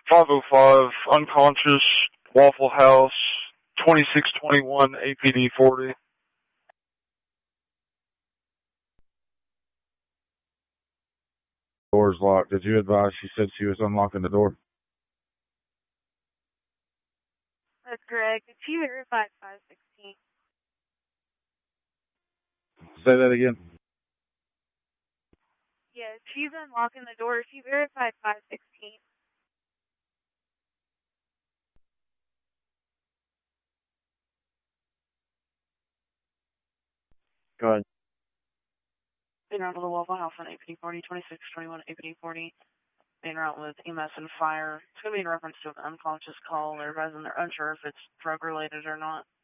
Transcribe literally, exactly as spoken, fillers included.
five oh five, unconscious, Waffle House, twenty-six twenty-one, A P D forty. Door's locked. Did you advise she said she was unlocking the door? That's correct. Did she verify five sixteen? Say that again. Yes, she's unlocking the door. She verified five sixteen. Go ahead. En route to the Waffle House on A P D forty, twenty-six twenty-one, A P D forty. En route with E M S and fire. It's going to be in reference to an unconscious call. They're advising they're unsure if it's drug related or not.